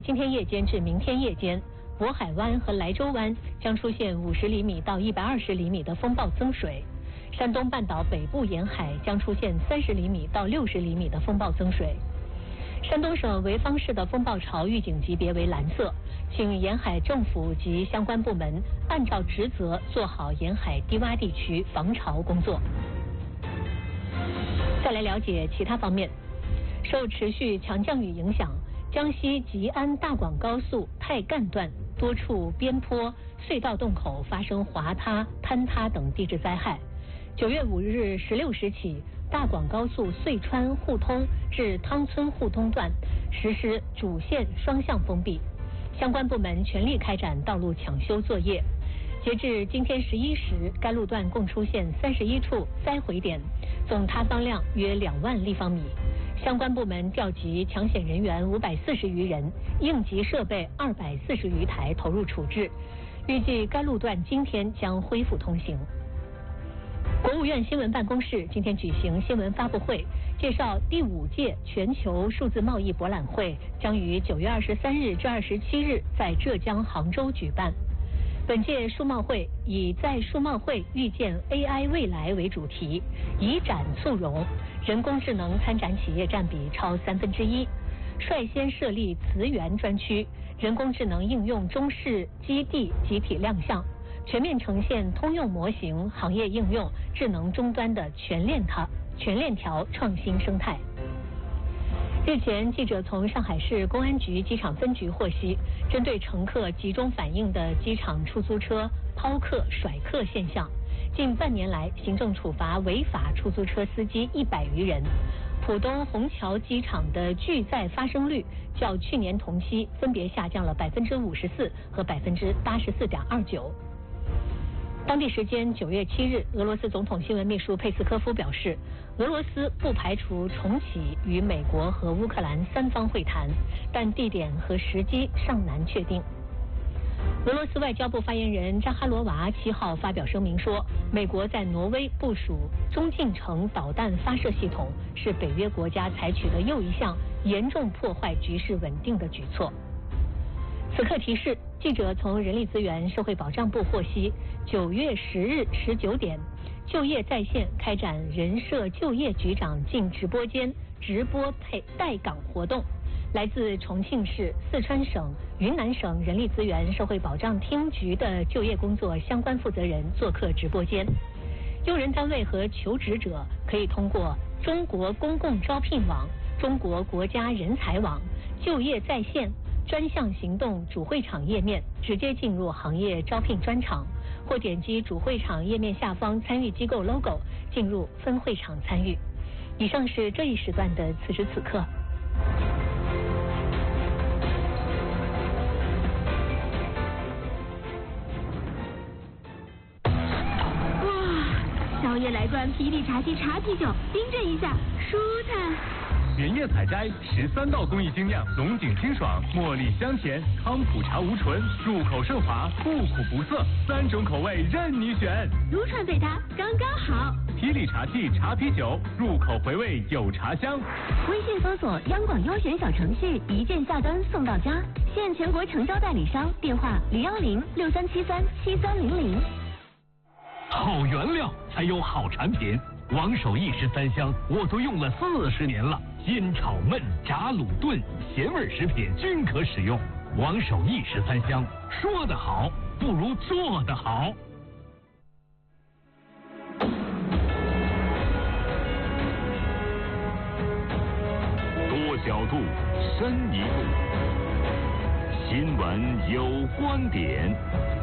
今天夜间至明天夜间，渤海湾和莱州湾将出现50厘米到120厘米的风暴增水，山东半岛北部沿海将出现30厘米到60厘米的风暴增水。山东省潍坊市的风暴潮预警级别为蓝色，请沿海政府及相关部门按照职责做好沿海低洼地区防潮工作。再来了解其他方面，受持续强降雨影响，江西吉安大广高速太干段多处边坡、隧道洞口发生滑塌、坍塌等地质灾害。9月5日16时起，大广高速遂川互通至汤村互通段实施主线双向封闭，相关部门全力开展道路抢修作业。截至今天11时，该路段共出现31处灾毁点，总塌方量约2万立方米。相关部门调集抢险人员540余人，应急设备240余台投入处置。预计该路段今天将恢复通行。国务院新闻办公室今天举行新闻发布会，介绍第5届全球数字贸易博览会将于9月23日至27日在浙江杭州举办。本届数贸会以在数贸会预见 AI 未来为主题，以展促融，人工智能参展企业占比超1/3，率先设立磁源专区，人工智能应用中试基地集体亮相，全面呈现通用模型、行业应用、智能终端的全链条创新生态。日前，记者从上海市公安局机场分局获悉，针对乘客集中反映的机场出租车抛客、甩客现象，近半年来行政处罚违法出租车司机100余人。浦东虹桥机场的拒载发生率较去年同期分别下降了54%和84.29%。当地时间9月7日，俄罗斯总统新闻秘书佩斯科夫表示，俄罗斯不排除重启与美国和乌克兰3方会谈，但地点和时机尚难确定。俄罗斯外交部发言人扎哈罗娃7号发表声明说，美国在挪威部署中近程导弹发射系统，是北约国家采取的又一项严重破坏局势稳定的举措。此刻提示，记者从人力资源社会保障部获悉，9月10日19点，就业在线开展人社就业局长进直播间直播待岗活动。来自重庆市、四川省、云南省人力资源社会保障厅局的就业工作相关负责人做客直播间。用人单位和求职者可以通过中国公共招聘网、中国国家人才网、就业在线专项行动主会场页面直接进入行业招聘专场，或点击主会场页面下方参与机构 logo 进入分会场参与。以上是这一时段的此时此刻。 宵夜来罐霹雳茶姬茶啤酒，冰镇一下，舒坦。 原叶采摘13道工艺精酿，龙井清爽，茉莉香甜，康普茶无醇，入口顺滑，不苦不涩，3种口味任你选。 如串对它，刚刚好。 霹雳茶姬茶啤酒，入口回味有茶香。 微信搜索央广优选小程序，一键下单送到家。现全国成交代理商，电话01063737300。 好原料才有好产品，王守义13香我都用了40年了，煎炒焖炸卤炖咸味食品均可使用。王守义13香，说得好不如做得好。 多角度，深一步，新闻有观点。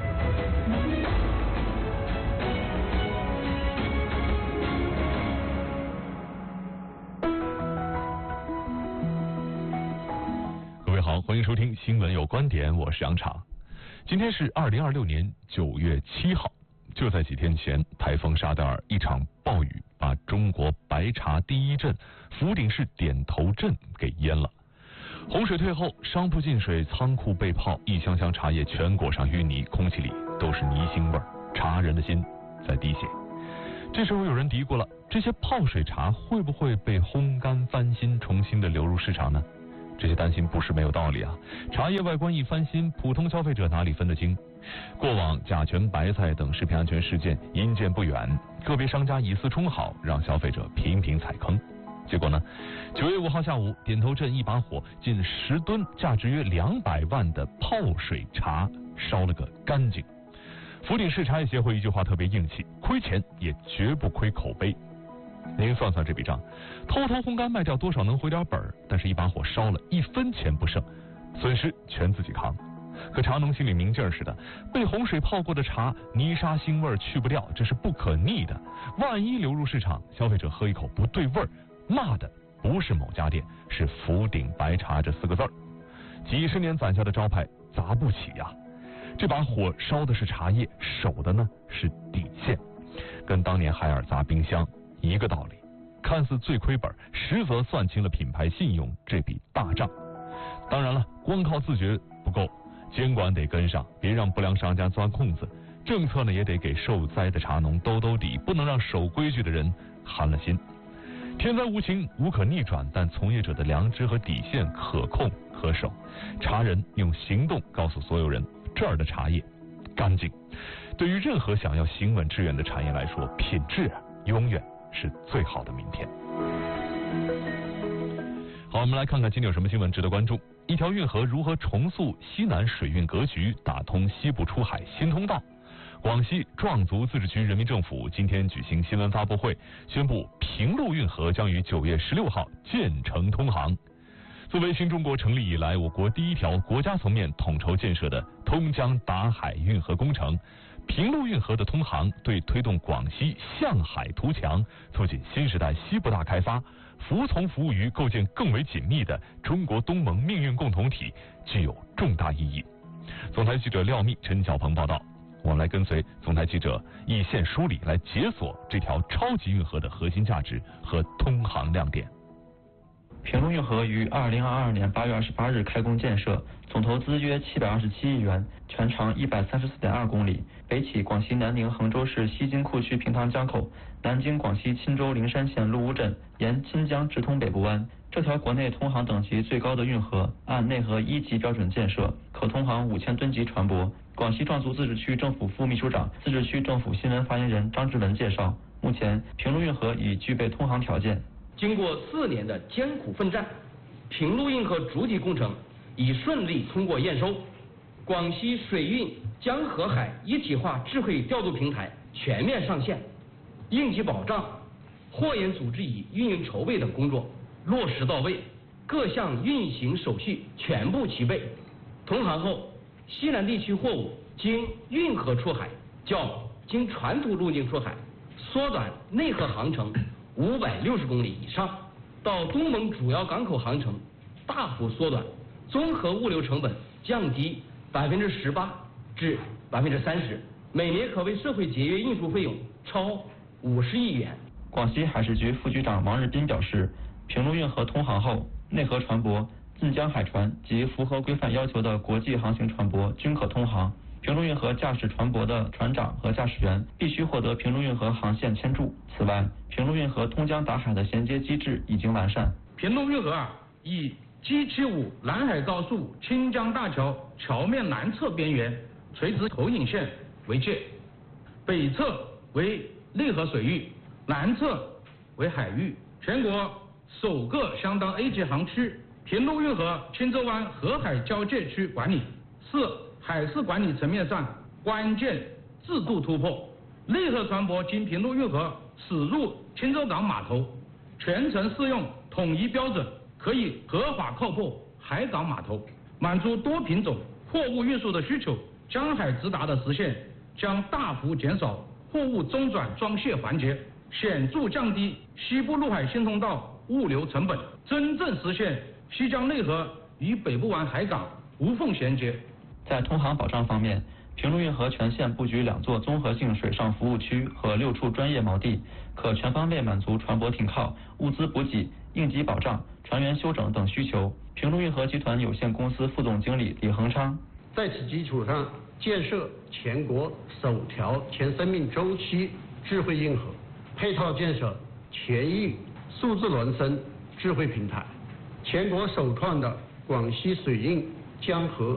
好，欢迎收听新闻有观点，我是杨昶。今天是2026年9月7号，就在几天前，台风沙德尔一场暴雨把中国白茶第一镇福鼎市点头镇给淹了。洪水退后，商铺进水，仓库被泡，一箱箱茶叶全裹上淤泥，空气里都是泥腥味儿，茶人的心在滴血。这时候有人嘀咕了，这些泡水茶会不会被烘干翻新，重新的流入市场呢？ 这些担心不是没有道理啊。茶叶外观一翻新，普通消费者哪里分得清？过往甲醛、白菜等食品安全事件因见不远，个别商家以次充好，让消费者频频踩坑。结果呢，9月5号下午，点头镇一把火，近10吨价值约200万的泡水茶烧了个干净。福鼎市茶叶协会一句话特别硬气：亏钱也绝不亏口碑。您算算这笔账，偷偷烘干卖掉多少能回点本儿，但是一把火烧了1分钱不剩，损失全自己扛。可茶农心里明镜似的，被洪水泡过的茶，泥沙腥味去不掉，这是不可逆的。万一流入市场，消费者喝一口不对味儿，骂的不是某家店，是福鼎白茶这4个字儿。几十年攒下的招牌砸不起呀！这把火烧的是茶叶，守的呢是底线，跟当年海尔砸冰箱一个道理。看似最亏本，实则算清了品牌信用这笔大账。当然了，光靠自觉不够，监管得跟上，别让不良商家钻空子。政策呢也得给受灾的茶农兜兜底，不能让守规矩的人寒了心。天灾无情，无可逆转，但从业者的良知和底线可控可守。茶人用行动告诉所有人，这儿的茶叶干净。对于任何想要行稳致远的产业来说，品质永远是最好的明天。好，我们来看看今天有什么新闻值得关注。一条运河如何重塑西南水运格局，打通西部出海新通道？广西壮族自治区人民政府今天举行新闻发布会，宣布平陆运河将于9月16号建成通航。作为新中国成立以来我国第一条国家层面统筹建设的通江达海运河工程，平陆运河的通航对推动广西向海图强，促进新时代西部大开发，服从服务于构建更为紧密的中国东盟命运共同体具有重大意义。总台记者廖密、陈小鹏报道。我们来跟随总台记者易线梳理，来解锁这条超级运河的核心价值和通航亮点。 平陆运河于2022年8月28日开工建设，总投资约727亿元，全长134.2公里，北起广西南宁衡州市西金库区平塘江口，南经广西钦州灵山县陆乌镇，沿钦江直通北部湾。这条国内通航等级最高的运河，按内河1级标准建设，可通航5000吨级船舶。广西壮族自治区政府副秘书长、自治区政府新闻发言人张志文介绍，目前平陆运河已具备通航条件。 经过4年的艰苦奋战，平陆运河主体工程已顺利通过验收，广西水运江河海一体化智慧调度平台全面上线，应急保障、货运组织与运营筹备等工作落实到位，各项运行手续全部齐备。通航后，西南地区货物经运河出海较经传统路径出海缩短内河航程560公里以上，到东盟主要港口航程大幅缩短，综合物流成本降低18%至30%，每年可为社会节约运输费用超50亿元。 广西海事局副局长王日斌表示，平陆运河通航后，内河船舶、近江海船及符合规范要求的国际航行船舶均可通航。平陆运河驾驶船舶的船长和驾驶员必须获得平陆运河航线签注。此外，平陆运河通江达海的衔接机制已经完善。 平陆运河以 G75南海高速清江大桥桥面南侧边缘垂直投影线为界，北侧为内河水域，南侧为海域，全国首个相当 A 级航区。平陆运河钦州湾河海交界区管理是海事管理层面上关键制度突破。内河船舶经平陆运河驶入钦州港码头，全程适用统一标准，可以合法靠泊海港码头，满足多品种货物运输的需求。江海直达的实现将大幅减少货物中转装卸环节，显著降低西部陆海新通道物流成本，真正实现西江内河与北部湾海港无缝衔接。 在通航保障方面，平陆运河全线布局2座综合性水上服务区和6处专业锚地，可全方位满足船舶停靠、物资补给、应急保障、船员休整等需求。平陆运河集团有限公司副总经理李恒昌， 在此基础上建设全国首条全生命周期智慧运河，配套建设全域数字孪生智慧平台，全国首创的广西水运江河